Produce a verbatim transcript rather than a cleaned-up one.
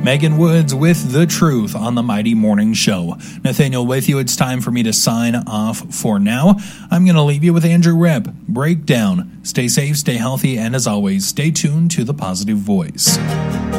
Megan Woods with The Truth on the Mighty Morning Show. Nathaniel with you. It's time for me to sign off for now. I'm going to leave you with Andrew Reb. Breakdown. Stay safe, stay healthy, and as always, stay tuned to the Positive Voice.